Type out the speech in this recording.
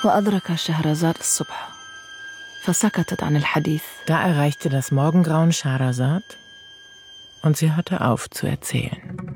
وأدرك شهرزاد الصبح فسكتت عن الحديث. Da erreichte das Morgengrauen Schehersad und sie hörte auf zu erzählen.